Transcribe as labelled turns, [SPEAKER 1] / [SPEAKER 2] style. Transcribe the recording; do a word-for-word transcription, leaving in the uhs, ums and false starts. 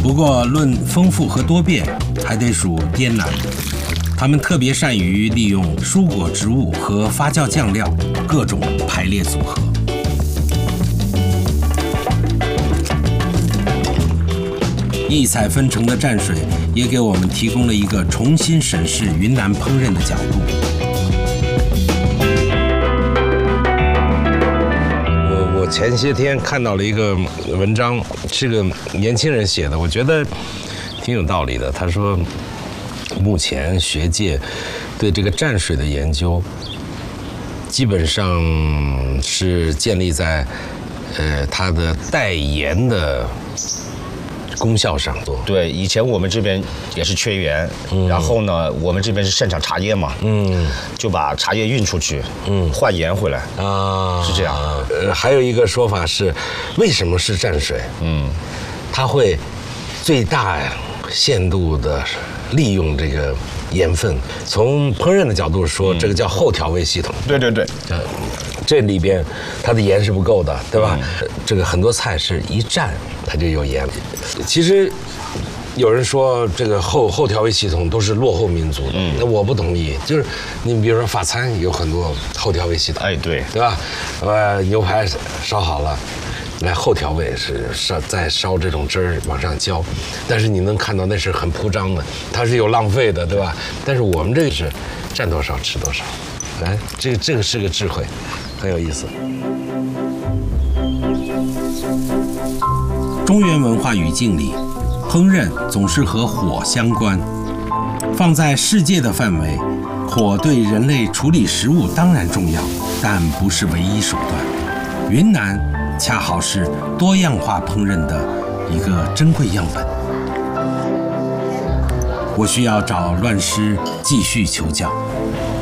[SPEAKER 1] 不过论丰富和多变，还得数滇南。他们特别善于利用蔬果植物和发酵酱料各种排列组合。异彩纷呈的蘸水也给我们提供了一个重新审视云南烹饪的角度。我我前些天看到了一个文章，是个年轻人写的，我觉得挺有道理的。他说，目前学界对这个蘸水的研究，基本上是建立在呃它的带盐的功效上。
[SPEAKER 2] 对，以前我们这边也是缺盐，嗯、然后呢，我们这边是盛产茶叶嘛，嗯，就把茶叶运出去，嗯，换盐回来啊，是这样。
[SPEAKER 1] 呃，还有一个说法是，为什么是蘸水？嗯，它会最大限度的利用这个盐分。从烹饪的角度说，嗯、这个叫后调味系统。
[SPEAKER 2] 对对对，呃，
[SPEAKER 1] 这里边它的盐是不够的，对吧？嗯、这个很多菜是一蘸它就有盐。其实有人说这个后后调味系统都是落后民族的，嗯，那我不同意。就是你比如说法餐有很多后调味系统，
[SPEAKER 2] 哎，对，
[SPEAKER 1] 对吧？呃，牛排烧好了。来后调味是烧再烧这种汁儿往上浇，但是你能看到那是很铺张的，它是有浪费的，对吧？但是我们这个是蘸多少吃多少，哎，这个这个是个智慧，很有意思。中原文化语境里，烹饪总是和火相关。放在世界的范围，火对人类处理食物当然重要，但不是唯一手段。云南恰好是多样化烹饪的一个珍贵样本。我需要找乱师继续求教。